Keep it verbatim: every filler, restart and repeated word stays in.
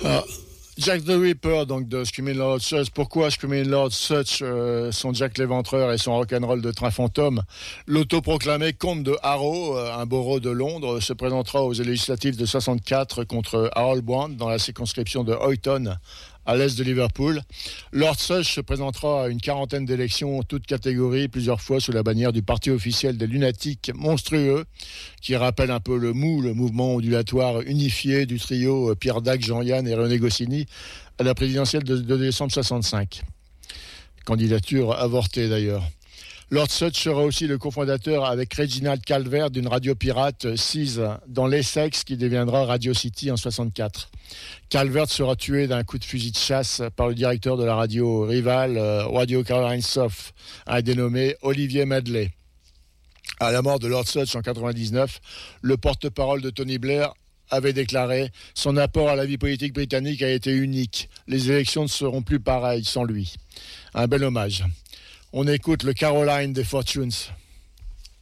Ah, Jack the Ripper, donc de Screaming Lord Sutch. Pourquoi Screaming Lord Sutch, euh, son Jack l'Éventreur et son rock'n'roll de train fantôme? L'autoproclamé comte de Harrow, euh, un borough de Londres, se présentera aux législatives de soixante-quatre contre Harold Brand dans la circonscription de Huyton, à l'est de Liverpool. Lord Sutch se présentera à une quarantaine d'élections, toutes catégories, plusieurs fois sous la bannière du parti officiel des lunatiques monstrueux, qui rappelle un peu le MOU, le mouvement ondulatoire unifié du trio Pierre Dac, Jean-Yann et René Goscinny, à la présidentielle de, de décembre soixante-cinq. Candidature avortée d'ailleurs. Lord Sutch sera aussi le cofondateur avec Reginald Calvert d'une radio pirate sise dans l'Essex qui deviendra Radio City en soixante-quatre. Calvert sera tué d'un coup de fusil de chasse par le directeur de la radio rivale euh, Radio Caroline South, un dénommé Olivier Medley. À la mort de Lord Sutch en quatre-vingt-dix-neuf, le porte-parole de Tony Blair avait déclaré « Son apport à la vie politique britannique a été unique. Les élections ne seront plus pareilles sans lui. » Un bel hommage. On écoute le Caroline des Fortunes.